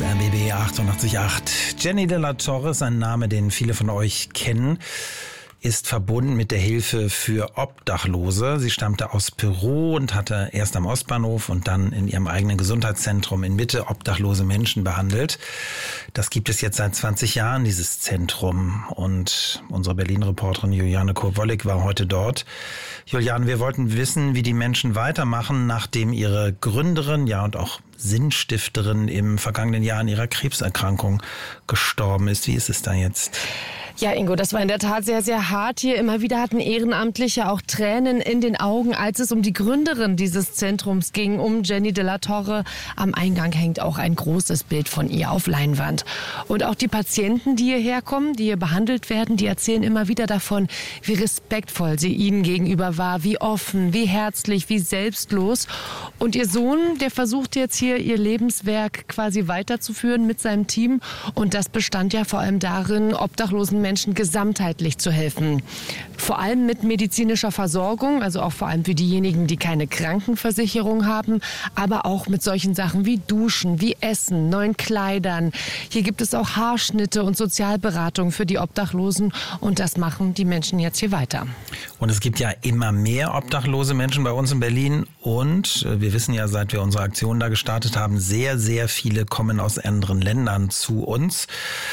RBB 88.8. Jenny de la Torre ist ein Name, den viele von euch kennen, ist verbunden mit der Hilfe für Obdachlose. Sie stammte aus Peru und hatte erst am Ostbahnhof und dann in ihrem eigenen Gesundheitszentrum in Mitte obdachlose Menschen behandelt. Das gibt es jetzt seit 20 Jahren, dieses Zentrum. Und unsere Berlin-Reporterin Juliane Kowollik war heute dort. Juliane, wir wollten wissen, wie die Menschen weitermachen, nachdem ihre Gründerin, ja und auch Sinnstifterin im vergangenen Jahr an ihrer Krebserkrankung gestorben ist. Wie ist es da jetzt? Ja, Ingo, das war in der Tat sehr, sehr hart hier. Immer wieder hatten Ehrenamtliche auch Tränen in den Augen, als es um die Gründerin dieses Zentrums ging, um Jenny de la Torre. Am Eingang hängt auch ein großes Bild von ihr auf Leinwand. Und auch die Patienten, die hierher kommen, die hier behandelt werden, die erzählen immer wieder davon, wie respektvoll sie ihnen gegenüber war, wie offen, wie herzlich, wie selbstlos. Und ihr Sohn, der versucht jetzt hier ihr Lebenswerk quasi weiterzuführen mit seinem Team. Und das bestand ja vor allem darin, obdachlosen Menschen gesamtheitlich zu helfen. Vor allem mit medizinischer Versorgung, also auch vor allem für diejenigen, die keine Krankenversicherung haben, aber auch mit solchen Sachen wie Duschen, wie Essen, neuen Kleidern. Hier gibt es auch Haarschnitte und Sozialberatung für die Obdachlosen und das machen die Menschen jetzt hier weiter. Und es gibt ja immer mehr obdachlose Menschen bei uns in Berlin und wir wissen ja, seit wir unsere Aktion da gestartet haben, sehr, sehr viele kommen aus anderen Ländern zu uns.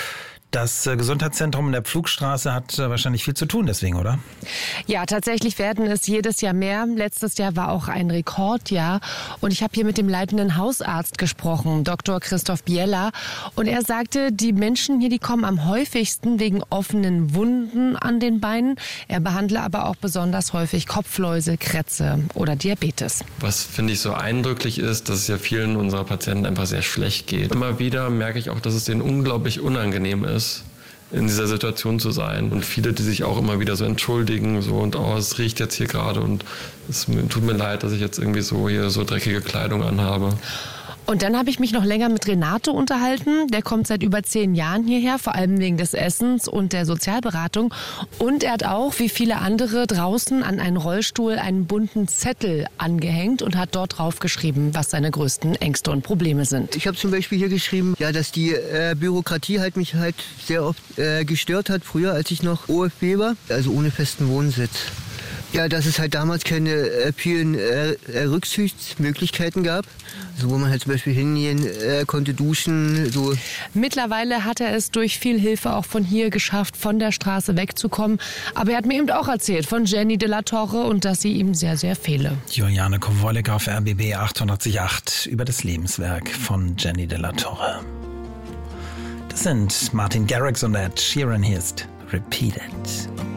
Das Gesundheitszentrum in der Pflugstraße hat wahrscheinlich viel zu tun deswegen, oder? Ja, tatsächlich werden es jedes Jahr mehr. Letztes Jahr war auch ein Rekordjahr. Und ich habe hier mit dem leitenden Hausarzt gesprochen, Dr. Christoph Bieler. Und er sagte, die Menschen hier, die kommen am häufigsten wegen offenen Wunden an den Beinen. Er behandle aber auch besonders häufig Kopfläuse, Krätze oder Diabetes. Was, finde ich, so eindrücklich ist, dass es ja vielen unserer Patienten einfach sehr schlecht geht. Immer wieder merke ich auch, dass es denen unglaublich unangenehm ist, in dieser Situation zu sein. Und viele, die sich auch immer wieder so entschuldigen, so und es riecht jetzt hier gerade und es tut mir leid, dass ich jetzt irgendwie so hier so dreckige Kleidung anhabe. Und dann habe ich mich noch länger mit Renato unterhalten. Der kommt seit über 10 Jahren hierher, vor allem wegen des Essens und der Sozialberatung. Und er hat auch, wie viele andere, draußen an einen Rollstuhl einen bunten Zettel angehängt und hat dort drauf geschrieben, was seine größten Ängste und Probleme sind. Ich habe zum Beispiel hier geschrieben, ja, dass die Bürokratie mich sehr oft gestört hat, früher als ich noch OFB war, also ohne festen Wohnsitz. Ja, dass es halt damals keine vielen Rückzugmöglichkeiten gab, also wo man halt zum Beispiel hingehen konnte, duschen. So. Mittlerweile hat er es durch viel Hilfe auch von hier geschafft, von der Straße wegzukommen. Aber er hat mir eben auch erzählt von Jenny de la Torre und dass sie ihm sehr, sehr fehle. Juliane Kowollik auf RBB 88.8 über das Lebenswerk von Jenny de la Torre. Das sind Martin Garrix und Ed Sheeran. Hier ist Repeat It.